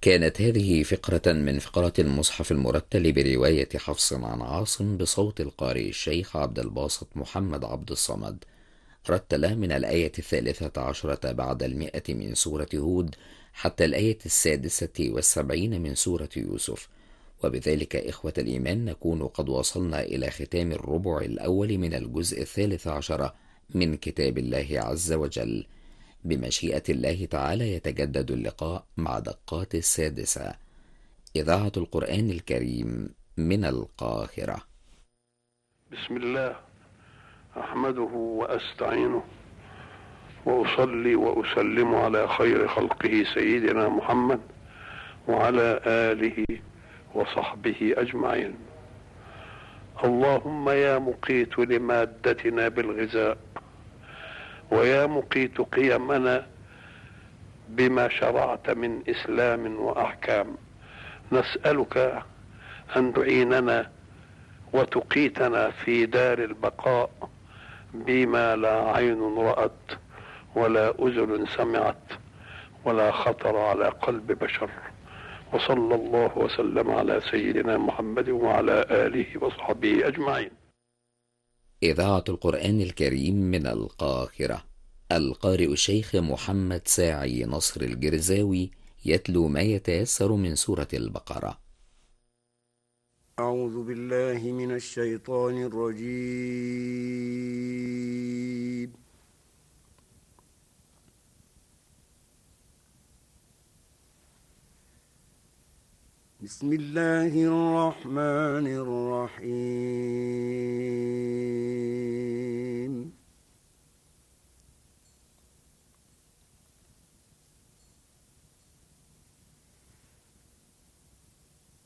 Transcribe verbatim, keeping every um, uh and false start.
كانت هذه فقرة من فقرات المصحف المرتل برواية حفص عن عاصم بصوت القارئ الشيخ عبد الباسط محمد عبد الصمد. رتل من الآية الثالثة عشرة بعد المئة من سورة هود حتى الآية السادسة والسبعين من سورة يوسف. وبذلك إخوة الإيمان نكون قد وصلنا إلى ختام الربع الأول من الجزء الثالث عشر من كتاب الله عز وجل. بمشيئة الله تعالى يتجدد اللقاء مع دقات السادسة. إذاعة القرآن الكريم من القاهرة. بسم الله أحمده وأستعينه وأصلي وأسلم على خير خلقه سيدنا محمد وعلى آله وصحبه أجمعين. اللهم يا مقيت لمادتنا بالغذاء ويا مقيت قيمنا بما شرعت من إسلام وأحكام، نسألك أن تعيننا وتقيتنا في دار البقاء بما لا عين رأت ولا أذن سمعت ولا خطر على قلب بشر، وصلى الله وسلم على سيدنا محمد وعلى آله وصحبه أجمعين. إذاعة القرآن الكريم من القاهرة. القارئ الشيخ محمد ساعي نصر الجرزاوي يتلو ما يتيسر من سورة البقرة. أعوذ بالله من الشيطان الرجيم. بسم الله الرحمن الرحيم.